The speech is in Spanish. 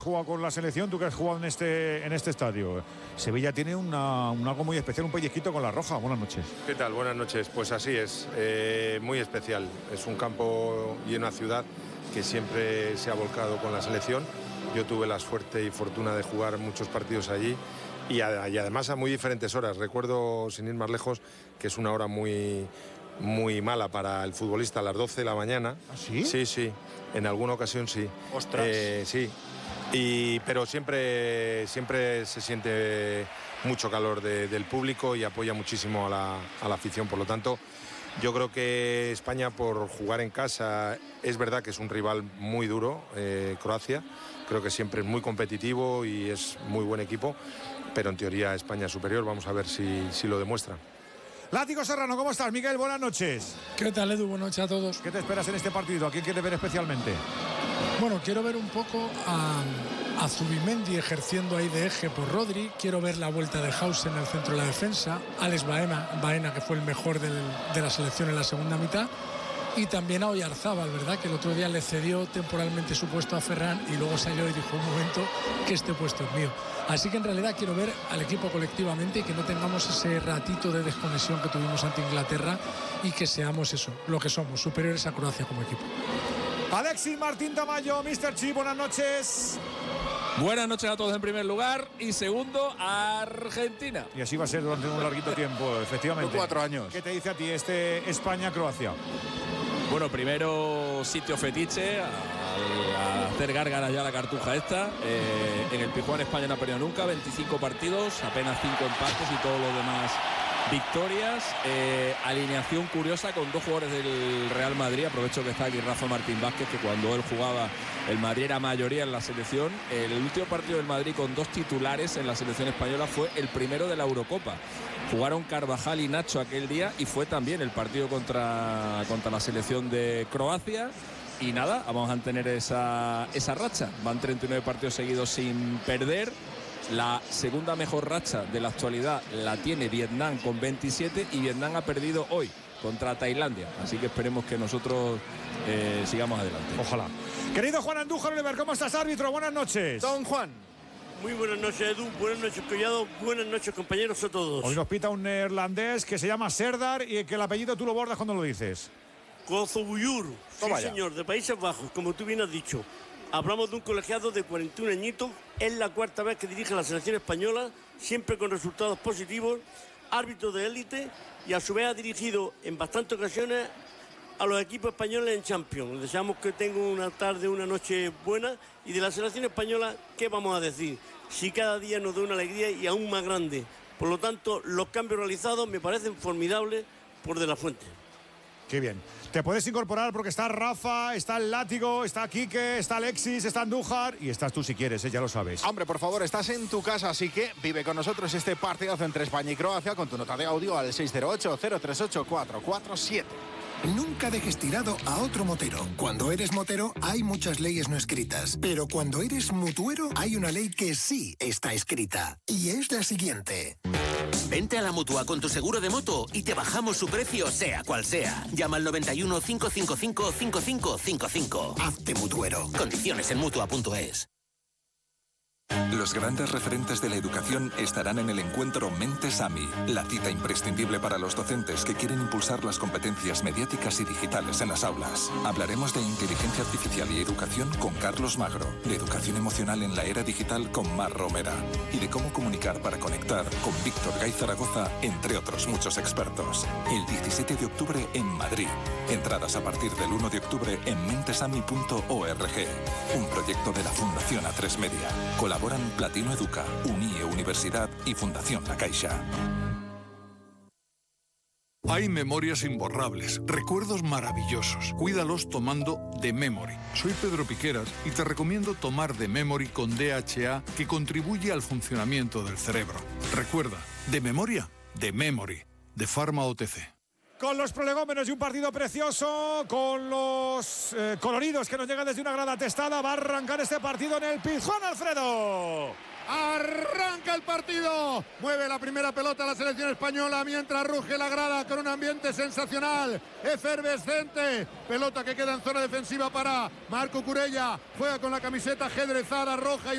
Juega con la selección, tú que has jugado en este estadio. Sevilla tiene algo muy especial, un pellizquito con la roja. Buenas noches. ¿Qué tal? Buenas noches. Pues así es, muy especial. Es un campo y una ciudad que siempre se ha volcado con la selección. Yo tuve la suerte y fortuna de jugar muchos partidos allí y además a muy diferentes horas. Recuerdo, sin ir más lejos, que es una hora muy mala para el futbolista, a las 12 de la mañana. ¿Ah, sí? Sí, en alguna ocasión sí. ¡Ostras! Sí. Pero siempre se siente mucho calor del público y apoya muchísimo a la afición. Por lo tanto, yo creo que España, por jugar en casa, es verdad que es un rival muy duro, Croacia. Creo que siempre es muy competitivo y es muy buen equipo, pero en teoría España es superior. Vamos a ver si lo demuestra. Látigo Serrano, ¿cómo estás? Miguel, buenas noches. ¿Qué tal, Edu? Buenas noches a todos. ¿Qué te esperas en este partido? ¿A quién quieres ver especialmente? Bueno, quiero ver un poco a Zubimendi ejerciendo ahí de eje por Rodri. Quiero ver la vuelta de Hausen en el centro de la defensa. Alex Baena, que fue el mejor de la selección en la segunda mitad. Y también a Oyarzábal, ¿verdad? Que el otro día le cedió temporalmente su puesto a Ferran y luego salió y dijo un momento que este puesto es mío. Así que en realidad quiero ver al equipo colectivamente y que no tengamos ese ratito de desconexión que tuvimos ante Inglaterra y que seamos eso, lo que somos, superiores a Croacia como equipo. Alexis Martín Tamayo, Mr. Chi, buenas noches. Buenas noches a todos en primer lugar y segundo, Argentina. Y así va a ser durante un larguito tiempo, efectivamente. 4 años. ¿Qué te dice a ti España-Croacia? Bueno, primero sitio fetiche, a hacer gárgaras ya la cartuja esta. En el Pizjuán España no ha perdido nunca, 25 partidos, apenas 5 empates y todo lo demás victorias. Alineación curiosa con 2 jugadores del Real Madrid. Aprovecho que está aquí Rafa Martín Vázquez, que cuando él jugaba el Madrid era mayoría en la selección. El último partido del Madrid con 2 titulares en la selección española fue el primero de la Eurocopa. Jugaron Carvajal y Nacho aquel día y fue también el partido contra la selección de Croacia. Y nada, vamos a tener esa racha. Van 39 partidos seguidos sin perder. La segunda mejor racha de la actualidad la tiene Vietnam con 27 y Vietnam ha perdido hoy contra Tailandia. Así que esperemos que nosotros sigamos adelante. Ojalá. Querido Juan Andújar Oliver, ¿cómo estás, árbitro? Buenas noches. Don Juan. Muy buenas noches, Edu. Buenas noches, Collado. Buenas noches, compañeros a todos. Hoy nos pita un neerlandés que se llama Serdar y que el apellido tú lo bordas cuando lo dices. Kozobuyur. Sí, señor, de Países Bajos, como tú bien has dicho. Hablamos de un colegiado de 41 añitos. Es la 4ª vez que dirige la selección española, siempre con resultados positivos. Árbitro de élite y a su vez ha dirigido en bastantes ocasiones a los equipos españoles en Champions. Les deseamos que tengan una tarde, una noche buena. Y de la selección española, ¿qué vamos a decir? Si cada día nos da una alegría y aún más grande. Por lo tanto, los cambios realizados me parecen formidables por De la Fuente. Qué bien. Te puedes incorporar porque está Rafa, está el Látigo, está Quique, está Alexis, está Andújar y estás tú si quieres, ya lo sabes. Hombre, por favor, estás en tu casa, así que vive con nosotros este partidazo entre España y Croacia con tu nota de audio al 608-038-447. Nunca dejes tirado a otro motero. Cuando eres motero hay muchas leyes no escritas, pero cuando eres mutuero hay una ley que sí está escrita y es la siguiente. Vente a la Mutua con tu seguro de moto y te bajamos su precio sea cual sea. Llama al 91 555 5555. Hazte mutuero. Condiciones en Mutua.es. Los grandes referentes de la educación estarán en el encuentro Mentes AMI, la cita imprescindible para los docentes que quieren impulsar las competencias mediáticas y digitales en las aulas. Hablaremos de inteligencia artificial y educación con Carlos Magro, de educación emocional en la era digital con Mar Romera y de cómo comunicar para conectar con Víctor Gay Zaragoza, entre otros muchos expertos. El 17 de octubre en Madrid. Entradas a partir del 1 de octubre en mentesami.org. Un proyecto de la Fundación A3 Media. Colaboran Platino Educa, UNIE Universidad y Fundación La Caixa. Hay memorias imborrables, recuerdos maravillosos. Cuídalos tomando The Memory. Soy Pedro Piqueras y te recomiendo tomar The Memory con DHA que contribuye al funcionamiento del cerebro. Recuerda, de memoria, The Memory, de Pharma OTC. Con los prolegómenos y un partido precioso, con los coloridos que nos llegan desde una grada testada, va a arrancar este partido en el Pizjuán, Alfredo. Arranca el partido, mueve la primera pelota la selección española mientras ruge la grada con un ambiente sensacional, efervescente, pelota que queda en zona defensiva para Marco Curella, juega con la camiseta ajedrezada roja y